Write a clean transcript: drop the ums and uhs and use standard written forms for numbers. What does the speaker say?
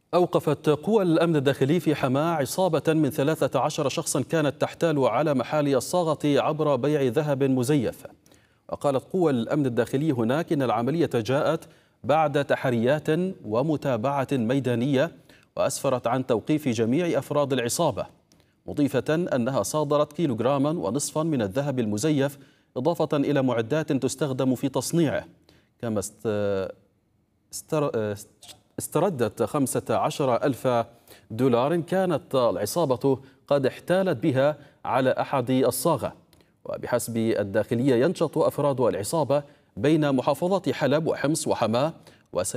أوقفت قوى الأمن الداخلي في حماة عصابة من 13 شخصا كانت تحتال على محال الصاغة عبر بيع ذهب مزيف. وقالت قوى الأمن الداخلي هناك إن العملية جاءت بعد تحريات ومتابعة ميدانية، وأسفرت عن توقيف جميع أفراد العصابة، مضيفة أنها صادرت كيلوغراما ونصفا من الذهب المزيف، إضافة إلى معدات تستخدم في تصنيعه. كما استردت 15,000 دولار كانت العصابة قد احتالت بها على أحد الصاغة. وبحسب الداخلية ينشط أفراد العصابة بين محافظة حلب وحمص وحماة،